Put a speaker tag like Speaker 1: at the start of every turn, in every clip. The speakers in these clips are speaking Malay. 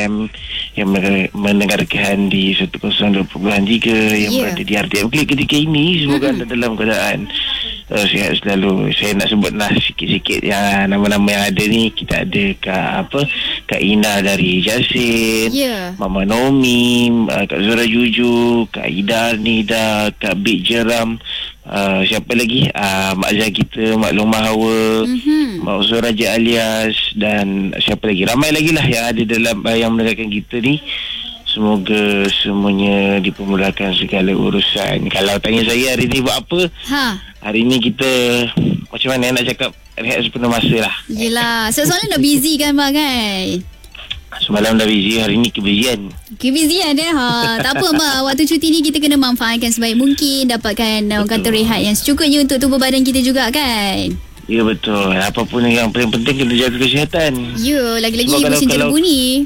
Speaker 1: FM yang mendengarkan di 102.3 yang berada di RTM Klik ketika ini. Semoga anda dalam keadaan sihat selalu. Saya nak sebutlah sikit-sikit yang nama-nama yang ada ni. Kita ada Kak Ina dari Jasin, Mama Nomi, Kak Zura Juju, Kak Ida Nida, Kak Bik Jeram, siapa lagi, Mak Zah kita, Mak Long Mahawa, Mak Usul Raja Alias, dan siapa lagi, ramai lagi lah yang ada dalam yang mendengarkan kita ni. Semoga semuanya dipermudahkan segala urusan. Kalau tanya saya hari ni buat apa, hari ni kita macam mana nak cakap, rehat sepenuh masa lah.
Speaker 2: Yelah, soalnya dah busy kan bang kan?
Speaker 1: Semalam dah busy, hari ni kebusian
Speaker 2: Tak apa bang, waktu cuti ni kita kena manfaatkan sebaik mungkin, dapatkan orang kata rehat yang secukupnya untuk tubuh badan kita juga kan.
Speaker 1: Ya betul, apapun yang paling penting kena jaga kesihatan.
Speaker 2: Ya, lagi-lagi musim jerebu ni.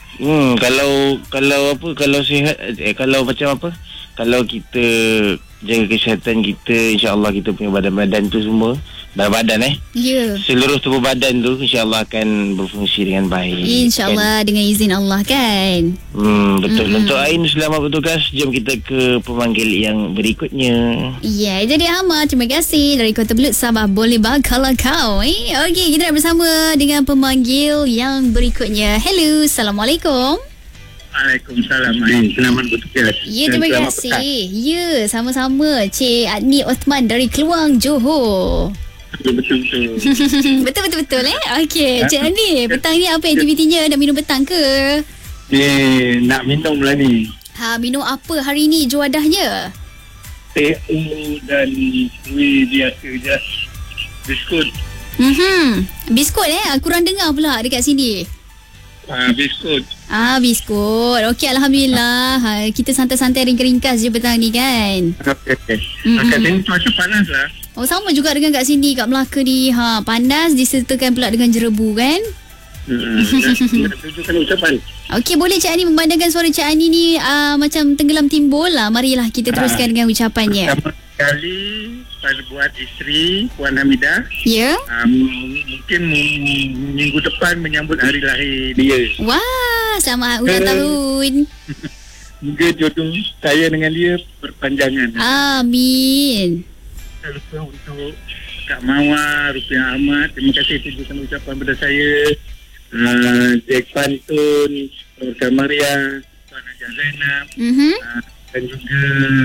Speaker 1: Kalau sihat, kalau macam apa, kalau kita jaga kesihatan kita, insya-Allah kita punya badan-badan tu semua, badan seluruh tubuh badan tu insya-Allah akan berfungsi dengan baik.
Speaker 2: Insya-Allah kan? Dengan izin Allah kan.
Speaker 1: Betul. Untuk Ain, selamat bertugas. Jom kita ke pemanggil yang berikutnya.
Speaker 2: Ya, jadi Hama, terima kasih dari Kota Belud, Sabah. Boleh bakal kau. Okey, kita nak bersama dengan pemanggil yang berikutnya. Hello, Assalamualaikum.
Speaker 3: Waalaikumsalam. Selamat bertugas.
Speaker 2: Ya, terima kasih. Ya, sama-sama. Cik Adni Osman dari Keluang, Johor.
Speaker 3: Betul-betul.
Speaker 2: Betul-betul Okey, Cik Adni, petang ni apa aktivitinya? Nak minum petang ke?
Speaker 3: Nak minum lah ni.
Speaker 2: Minum apa hari ni juadahnya?
Speaker 3: Teh dan kuih biasa je. Biskut.
Speaker 2: Biskut kurang dengar pula dekat sini.
Speaker 3: Biskut.
Speaker 2: Biskut. Okey, Alhamdulillah. Kita santai-santai ringkas je petang ni kan.
Speaker 3: Okey. Kat sini cuaca panas lah.
Speaker 2: Oh, sama juga dengan kat sini, kat Melaka ni. Panas disertakan pula dengan jerebu kan.
Speaker 3: Tunjukkan ucapan.
Speaker 2: Okey, boleh Cik Ani memandangkan suara Cik Ani ni macam tenggelam timbul lah. Marilah kita teruskan dengan ucapannya.
Speaker 3: Pertama kali pada buat isteri Puan Hamidah.
Speaker 2: Ya.
Speaker 3: Mungkin minggu depan menyambut hari lahir dia.
Speaker 2: Wah, selamat ulang tahun.
Speaker 3: Moga jodoh saya dengan dia berpanjangan.
Speaker 2: Amin.
Speaker 3: Lupa untuk Kak Mawar, Rupiah Ahmad, terima kasih tunjukkan ucapan pada saya. Jack Pantun, Kak Maria, Tuan Haji Zainab, dan juga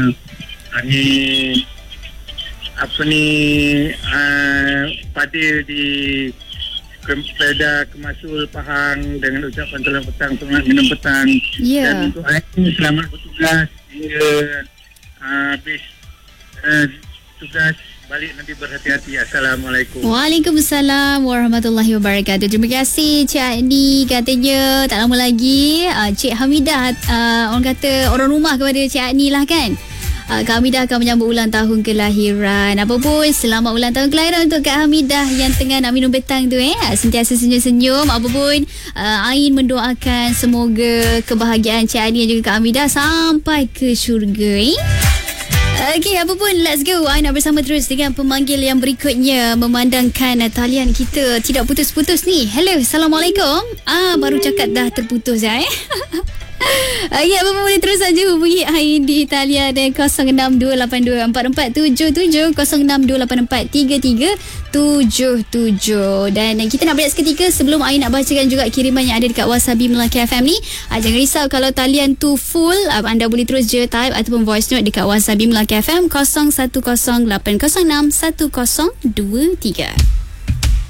Speaker 3: Fadil di Peda Kemasul Pahang dengan ucapan selamat petang, selamat minum petang. Dan untuk hari ini selamat bertugas hingga habis tugas balik, nanti berhati-hati. Assalamualaikum.
Speaker 2: Waalaikumsalam warahmatullahi wabarakatuh. Terima kasih Cik Adni. Katanya tak lama lagi Cik Hamidah orang kata orang rumah kepada Cik Adni lah kan. Kak Hamidah akan menyambut ulang tahun kelahiran. Apa pun, selamat ulang tahun kelahiran untuk Kak Hamidah yang tengah nak minum petang tu sentiasa senyum-senyum. Apa pun, Ain mendoakan semoga kebahagiaan Cik Adni dan juga Kak Hamidah sampai ke syurga. Okey, apa pun, let's go. I nak bersama terus dengan pemanggil yang berikutnya, memandangkan talian kita tidak putus-putus ni. Hello, Assalamualaikum. Baru cakap dah terputus Okey, apa pun boleh terus saja hubungi I di talian 0628244777, 0628433377. Dan kita nak berehat seketika sebelum I nak bacakan juga kiriman yang ada dekat Wasabi Melaka FM ni. Jangan risau kalau talian tu full, anda boleh terus je type ataupun voice note dekat Wasabi Melaka FM 0108061023.